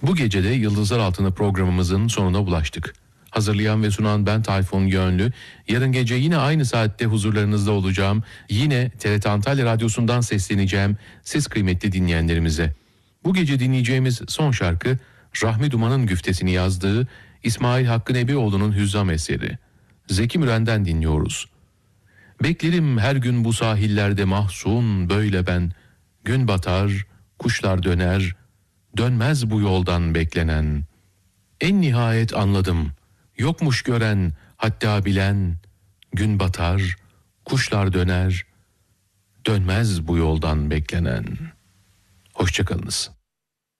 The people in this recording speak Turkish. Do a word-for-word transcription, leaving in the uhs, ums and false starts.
Bu gece de Yıldızlar Altını programımızın sonuna ulaştık. Hazırlayan ve sunan ben Tayfun Yönlü. Yarın gece yine aynı saatte huzurlarınızda olacağım. Yine T R T Antalya Radyosu'ndan sesleneceğim siz kıymetli dinleyenlerimize. Bu gece dinleyeceğimiz son şarkı Rahmi Duman'ın güftesini yazdığı İsmail Hakkı Nebioğlu'nun hüzzam eseri. Zeki Müren'den dinliyoruz. Beklerim her gün bu sahillerde mahzun böyle ben. Gün batar, kuşlar döner, dönmez bu yoldan beklenen. En nihayet anladım, yokmuş gören, hatta bilen. Gün batar, kuşlar döner, dönmez bu yoldan beklenen. Hoşça kalınız.